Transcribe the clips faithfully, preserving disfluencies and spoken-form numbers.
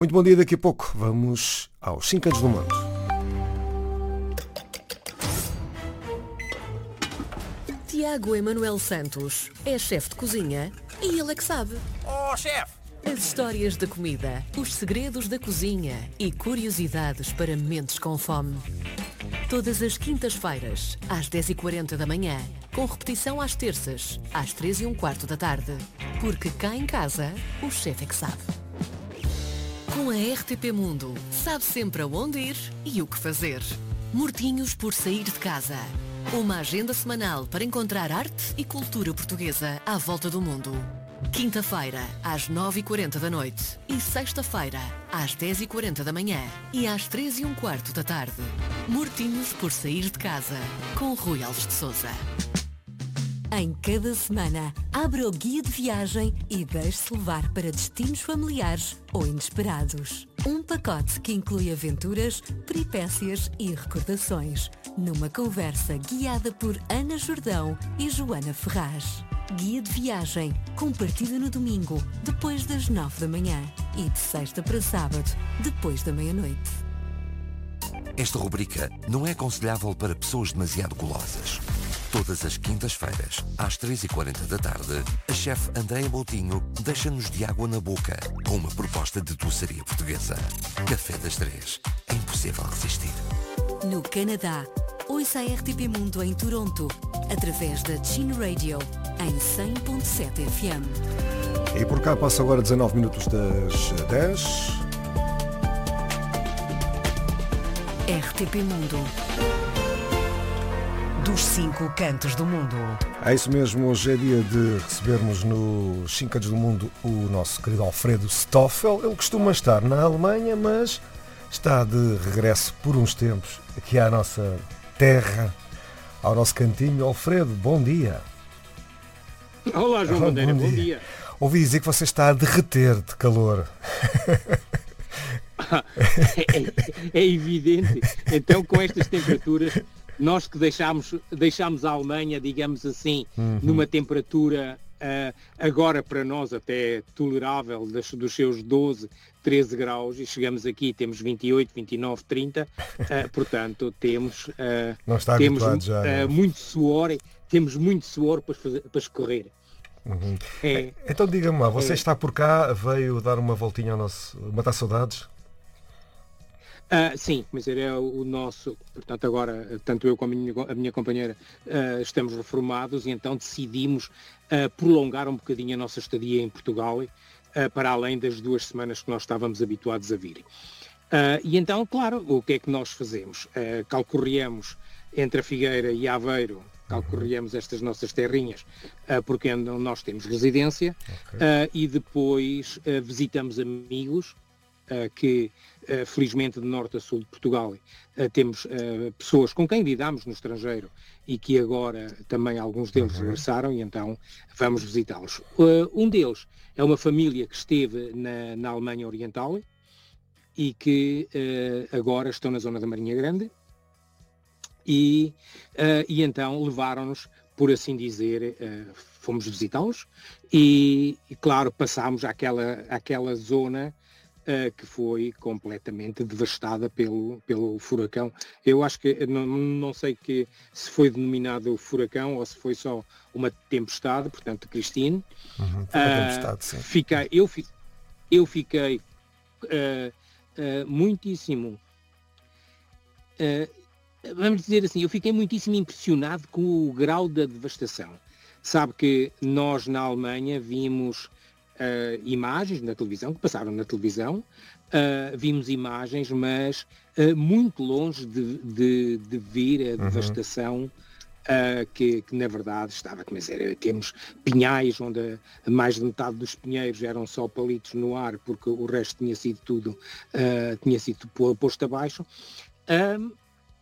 Muito bom dia, daqui a pouco vamos aos cinco anos do mundo. Tiago Emanuel Santos é chefe de cozinha e ele é que sabe. Oh, chefe! As histórias da comida, os segredos da cozinha e curiosidades para mentes com fome. Todas as quintas-feiras, às dez e quarenta da manhã, com repetição às terças, às três e um quarto da tarde. Porque cá em casa, o chefe é que sabe. Com a R T P Mundo, sabe sempre aonde ir e o que fazer. Mortinhos por sair de casa. Uma agenda semanal para encontrar arte e cultura portuguesa à volta do mundo. Quinta-feira, às nove e quarenta da noite. E sexta-feira, às dez e quarenta da manhã. E às três e um quarto da tarde. Mortinhos por sair de casa. Com Rui Alves de Sousa. Em cada semana, abra o guia de viagem e deixe-se levar para destinos familiares ou inesperados. Um pacote que inclui aventuras, peripécias e recordações. Numa conversa guiada por Ana Jordão e Joana Ferraz. Guia de viagem, compartilha no domingo, depois das nove da manhã. E de sexta para sábado, depois da meia-noite. Esta rubrica não é aconselhável para pessoas demasiado golosas. Todas as quintas-feiras, às três e quarenta da tarde, a chefe Andréia Moutinho deixa-nos de água na boca com uma proposta de doçaria portuguesa. Café das Três. É impossível resistir. No Canadá, ouça a R T P Mundo em Toronto, através da Chin Radio, em cem ponto sete F M. E por cá passa agora dezanove minutos das dez. R T P Mundo. Dos cinco cantos do mundo. É isso mesmo, hoje é dia de recebermos nos cinco cantos do mundo o nosso querido Alfredo Stoffel. Ele costuma estar na Alemanha, mas está de regresso por uns tempos aqui à nossa terra, ao nosso cantinho. Alfredo, bom dia. Olá, João Bandeira, bom, bom dia. dia. Ouvi dizer que você está a derreter de calor. é, é evidente. Então, com estas temperaturas, nós que deixámos, deixámos a Alemanha, digamos assim, uhum. numa temperatura uh, agora para nós até tolerável, dos, dos seus doze, treze graus, e chegamos aqui e temos vinte e oito, vinte e nove, trinta, uh, portanto temos, uh, Não está temos já, uh, muito suor, temos muito suor para, fazer, para escorrer. Uhum. É, então diga-me lá, você é, está por cá, veio dar uma voltinha ao nosso, matar saudades? Uh, sim, mas é o nosso, portanto agora, tanto eu como a minha, a minha companheira uh, estamos reformados e então decidimos uh, prolongar um bocadinho a nossa estadia em Portugal uh, para além das duas semanas que nós estávamos habituados a vir. Uh, e então, claro, o que é que nós fazemos? Uh, calcorreamos entre a Figueira e Aveiro, calcorreamos estas nossas terrinhas, uh, porque é onde nós temos residência, okay. uh, e depois uh, visitamos amigos, Uh, que uh, felizmente de norte a sul de Portugal uh, temos uh, pessoas com quem lidamos no estrangeiro e que agora também alguns deles uhum. regressaram e então vamos visitá-los. Uh, um deles é uma família que esteve na, na Alemanha Oriental e que uh, agora estão na zona da Marinha Grande e, uh, e então levaram-nos, por assim dizer, uh, fomos visitá-los e, e claro, passámos àquela, àquela zona Uh, que foi completamente devastada pelo, pelo furacão. Eu acho que, não, não sei que, se foi denominado furacão ou se foi só uma tempestade, portanto, Christine. Uhum, foi uma tempestade, sim. Uh, fiquei, eu, fi, eu fiquei uh, uh, muitíssimo, uh, vamos dizer assim, eu fiquei muitíssimo impressionado com o grau da devastação. Sabe que nós na Alemanha vimos Uh, imagens na televisão, que passaram na televisão, uh, vimos imagens, mas uh, muito longe de, de, de vir a uhum. devastação uh, que, que na verdade estava, quer dizer, temos pinhais onde mais de metade dos pinheiros eram só palitos no ar, porque o resto tinha sido tudo, uh, tinha sido posto abaixo. Um,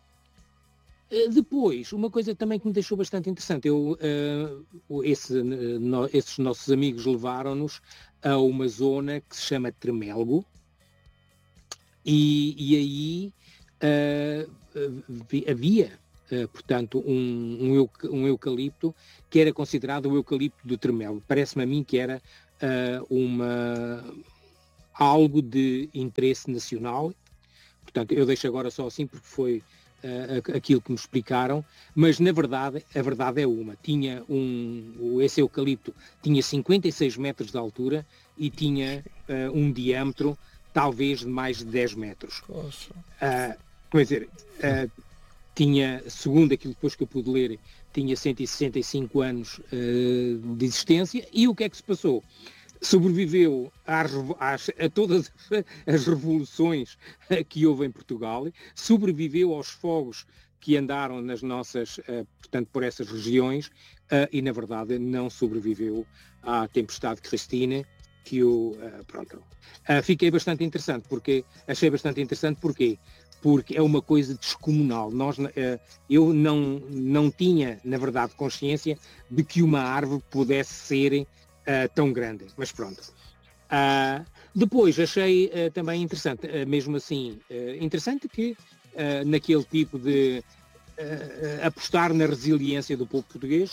Depois, uma coisa também que me deixou bastante interessante, eu, uh, esse, no, esses nossos amigos levaram-nos a uma zona que se chama Tremelgo e, e aí uh, havia, uh, portanto, um, um, euc, um eucalipto que era considerado o eucalipto do Tremelgo. Parece-me a mim que era uh, uma... algo de interesse nacional. Portanto, eu deixo agora só assim porque foi uh, aquilo que me explicaram, mas na verdade, a verdade é uma. Tinha um, esse eucalipto tinha cinquenta e seis metros de altura e tinha uh, um diâmetro talvez de mais de dez metros. Uh, quer dizer, uh, tinha, segundo aquilo depois que eu pude ler, tinha cento e sessenta e cinco anos uh, de existência. E o que é que se passou? Sobreviveu às, às, a todas as revoluções que houve em Portugal, sobreviveu aos fogos que andaram nas nossas, uh, portanto, por essas regiões, uh, e na verdade não sobreviveu à tempestade Cristina, que o, uh, pronto, uh, fiquei bastante interessante, porque, achei bastante interessante, porquê? Porque é uma coisa descomunal. Nós, uh, eu não, não tinha, na verdade, consciência de que uma árvore pudesse ser Uh, tão grande, mas pronto. Uh, depois achei uh, também interessante, uh, mesmo assim, uh, interessante que uh, naquele tipo de uh, apostar na resiliência do povo português,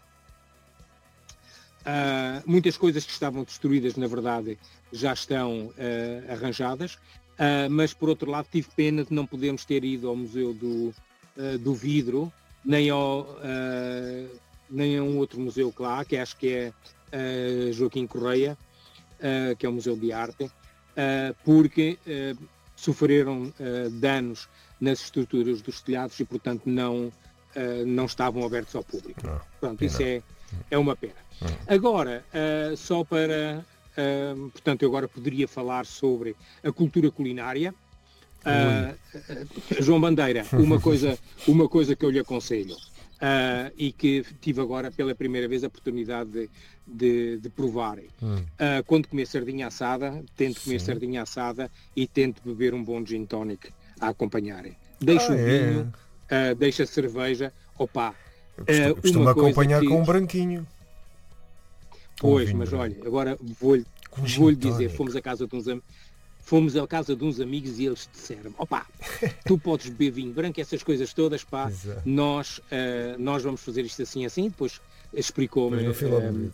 uh, muitas coisas que estavam destruídas, na verdade, já estão uh, arranjadas, uh, mas por outro lado tive pena de não podermos ter ido ao Museu do, uh, do Vidro, nem, ao, uh, nem a um outro museu que lá, que acho que é Uh, Joaquim Correia, uh, que é o Museu de Arte, uh, porque uh, sofreram uh, danos nas estruturas dos telhados e, portanto, não, uh, não estavam abertos ao público. Não, Pronto, isso é, é uma pena. Não. Agora, uh, só para... Uh, portanto, eu agora poderia falar sobre a cultura culinária. Uh, uh, João Bandeira, uma coisa, uma coisa que eu lhe aconselho. Uh, e que tive agora pela primeira vez a oportunidade de, de, de provar. Hum. Uh, quando comer sardinha assada, tento comer Sim. sardinha assada e tento beber um bom gin tonic a acompanhar. Deixa ah, o vinho, é. uh, deixa a cerveja, opa. Eu costumo, uh, costumo acompanhar que... com um branquinho. Pois, um mas branco. Olha, agora vou-lhe vou dizer, fomos à casa de uns amigos. Fomos à casa de uns amigos e eles disseram, opá, tu podes beber vinho branco, essas coisas todas, pá, nós, uh, nós vamos fazer isto assim, assim, depois explicou-me. Uh,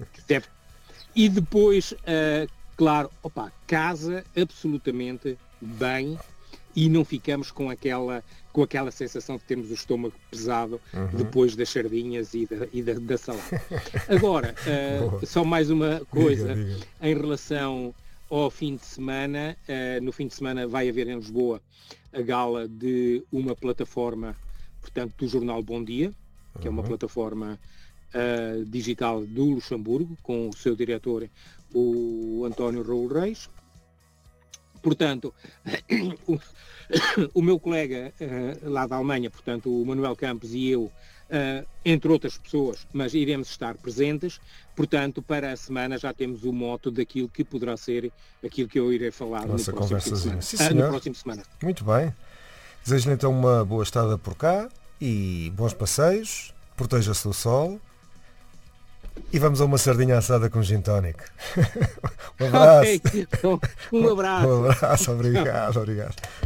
e depois, uh, claro, opá, casa absolutamente bem e não ficamos com aquela, com aquela sensação de termos o estômago pesado uhum. depois das sardinhas e da, e da, da salada. Agora, uh, só mais uma coisa diga, diga. Em relação... ao fim de semana, uh, no fim de semana vai haver em Lisboa a gala de uma plataforma, portanto, do jornal Bom Dia, que uhum. é uma plataforma uh, digital do Luxemburgo, com o seu diretor, o António Raul Reis. Portanto, o, o meu colega uh, lá da Alemanha, portanto, o Manuel Campos e eu, Uh, entre outras pessoas, mas iremos estar presentes, portanto, para a semana já temos o moto daquilo que poderá ser aquilo que eu irei falar no próximo, semana. Sim, ah, no próximo semana. Muito bem. Desejo-lhe então uma boa estada por cá e bons passeios, proteja-se do sol e vamos a uma sardinha assada com gin tonic. Um abraço. Okay. Um abraço. Um abraço, obrigado, obrigado.